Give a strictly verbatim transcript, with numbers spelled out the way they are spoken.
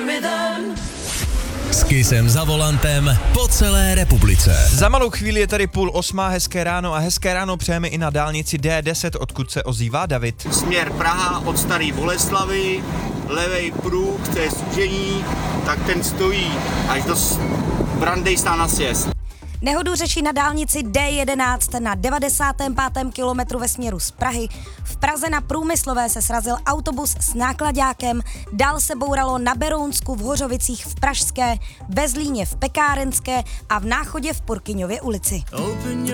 S Kissem za volantem po celé republice. Za malou chvíli je tady půl osmá, hezké ráno a hezké ráno přejeme i na dálnici D deset, odkud se ozývá David. Směr Praha od Starý Boleslavy, levej pruh, to je sužení, tak ten stojí až do Brandejsta na sjezd. Nehodu řeší na dálnici D jedenáct na devadesátém pátém kilometru ve směru z Prahy. V Praze na Průmyslové se srazil autobus s náklaďákem, dál se bouralo na Berounsku, v Hořovicích v Pražské, ve Zlíně v Pekárenské a v Náchodě v Purkyňově ulici.